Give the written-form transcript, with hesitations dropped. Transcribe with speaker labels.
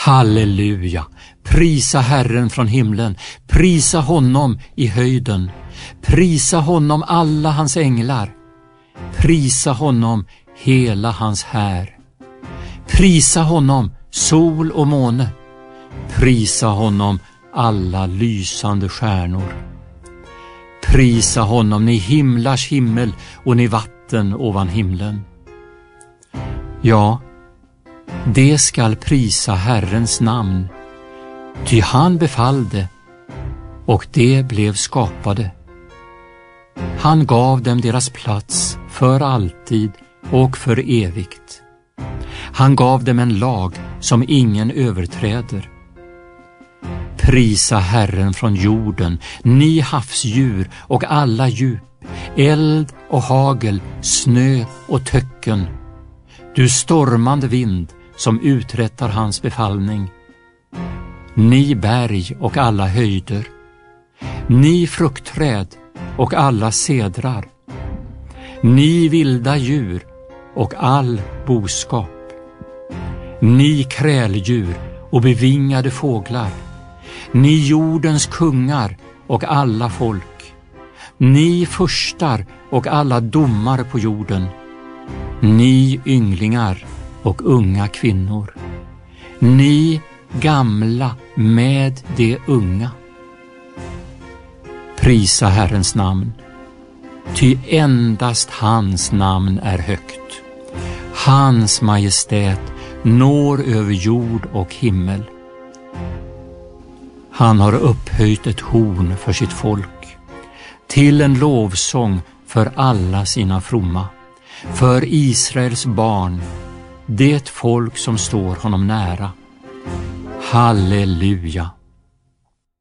Speaker 1: Halleluja! Prisa Herren från himlen, prisa honom i höjden, prisa honom alla hans änglar, prisa honom hela hans här. Prisa honom sol och måne, prisa honom alla lysande stjärnor. Prisa honom ni himlars himmel och ni vatten ovan himlen. Ja, det skall prisa Herrens namn, ty han befallde och det blev skapade. Han gav dem deras plats för alltid och för evigt. Han gav dem en lag som ingen överträder. Prisa Herren från jorden, ni havsdjur och alla djup, eld och hagel, snö och töcken. Du stormande vind som uträttar hans befallning. Ni berg och alla höjder, ni fruktträd och alla cedrar, ni vilda djur och all boskap, ni kräldjur och bevingade fåglar, ni jordens kungar och alla folk, ni furstar och alla domare på jorden, ni ynglingar och unga kvinnor, ni gamla med de unga. Prisa Herrens namn, ty endast hans namn är högt. Hans majestät når över jord och himmel. Han har upphöjt ett horn för sitt folk, till en lovsång för alla sina fromma, för Israels barn, det folk som står honom nära. Halleluja!